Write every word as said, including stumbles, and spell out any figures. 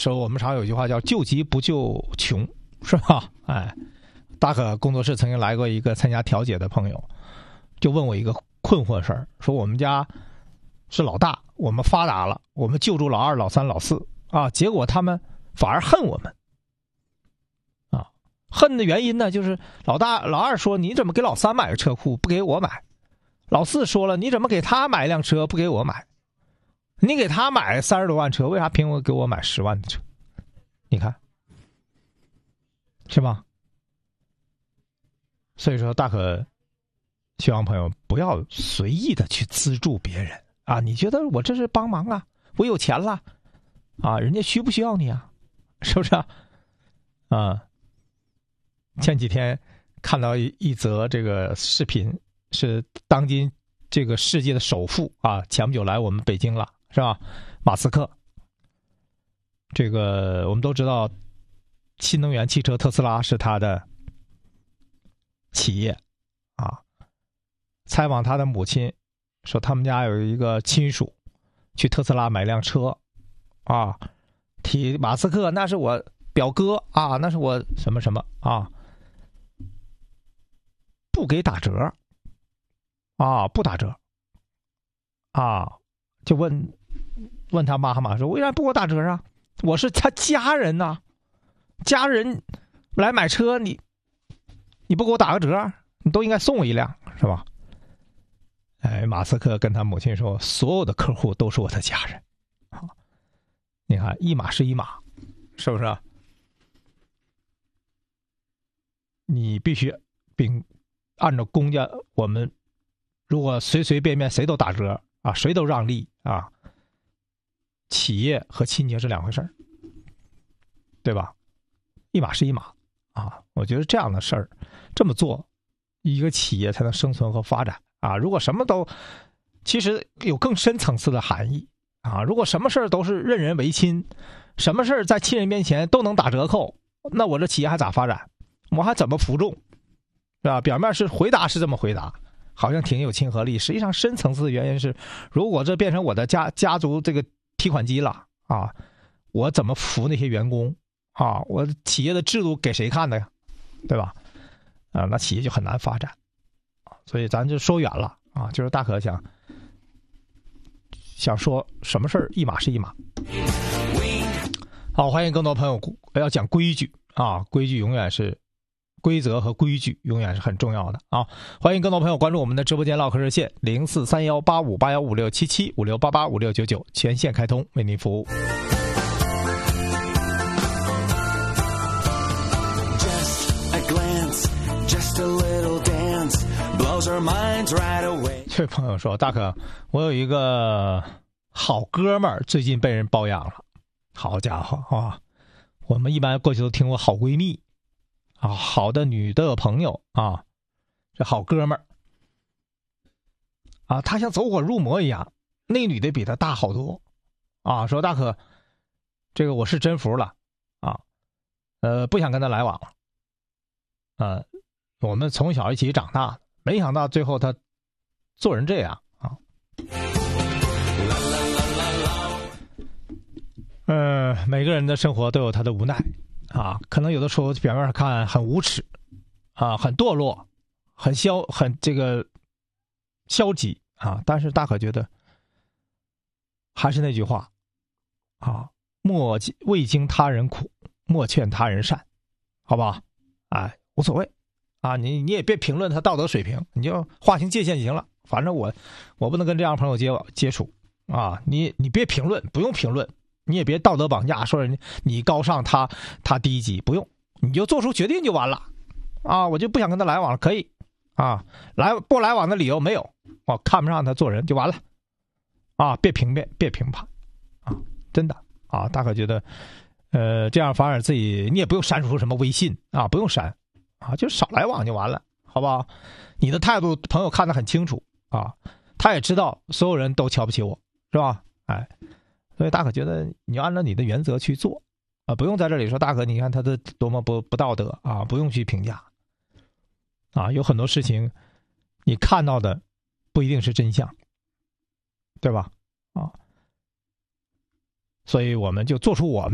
说我们常有一句话叫救急不救穷，是吧？哎，大可工作室曾经来过一个参加调解的朋友，就问我一个困惑事儿，说我们家是老大，我们发达了，我们救助老二、老三、老四啊，结果他们反而恨我们啊。恨的原因呢，就是老大、老二说你怎么给老三买个车库不给我买，老四说了你怎么给他买一辆车不给我买，你给他买三十多万车，为啥凭我给我买十万的车？你看是吧？所以说大可希望朋友不要随意的去资助别人啊！你觉得我这是帮忙啊？我有钱了啊，人家需不需要你啊？是不是啊？啊，前几天看到一一则这个视频，是当今这个世界的首富啊，前不久来我们北京了，是吧？马斯克。这个我们都知道，新能源汽车特斯拉是他的企业啊。采访他的母亲说，他们家有一个亲属去特斯拉买辆车啊，提马斯克那是我表哥啊，那是我什么什么啊，不给打折啊，不打折啊，就问问他妈妈说，为啥不给我打折啊？我是他家人呐、啊，家人来买车，你你不给我打个折，你都应该送我一辆，是吧？哎，马斯克跟他母亲说，所有的客户都是我的家人。好，你看一码是一码，是不是？你必须并按照公家，我们如果随随便便谁都打折啊，谁都让利啊，企业和亲情是两回事儿，对吧？一码是一码啊，我觉得这样的事儿这么做，一个企业才能生存和发展啊。如果什么都，其实有更深层次的含义啊。如果什么事儿都是任人唯亲，什么事儿在亲人面前都能打折扣，那我这企业还咋发展？我还怎么服众？是吧？表面是回答是这么回答，好像挺有亲和力，实际上深层次的原因是，如果这变成我的家家族这个提款机了啊，我怎么服那些员工啊？我企业的制度给谁看的呀？对吧？啊，那企业就很难发展。所以咱就说远了啊，就是大可想想说什么事儿一码是一码。好，欢迎更多朋友要讲规矩啊，规矩永远是规则和规矩永远是很重要的啊！欢迎更多朋友关注我们的直播间唠嗑热线零四三幺八五八幺五六七七五六八八五六九九，全线开通为您服务。这位朋友说，大可，我有一个好哥们儿最近被人包养了。好家伙啊！我们一般过去都听过好闺蜜啊，好的女的朋友啊，这好哥们儿啊，他像走火入魔一样，那女的比他大好多啊。说大可，这个我是真服了啊，呃，不想跟他来往了。呃，我们从小一起长大的，没想到最后他做人这样啊。呃，每个人的生活都有他的无奈啊，可能有的时候表面上看很无耻啊，很堕落，很消很这个消极啊，但是大可觉得还是那句话啊，莫未经他人苦，莫劝他人善，好吧？哎，无所谓啊，你你也别评论他道德水平，你就划清界限就行了。反正我我不能跟这样的朋友接接触啊，你你别评论，不用评论。你也别道德绑架，说人家你高尚，他他低级，不用，你就做出决定就完了，啊，我就不想跟他来往了，可以，啊，来不来往的理由没有，我看不上他做人就完了，啊，别评辩，别评判，啊，真的，啊，大可觉得，呃，这样反而自己你也不用删除什么微信啊，不用删，啊，就少来往就完了，好不好？你的态度朋友看得很清楚啊，他也知道所有人都瞧不起我，是吧？哎。所以大可觉得你要按照你的原则去做啊，不用在这里说大可你看他的多么不不道德啊，不用去评价啊，有很多事情你看到的不一定是真相，对吧？啊，所以我们就做出我们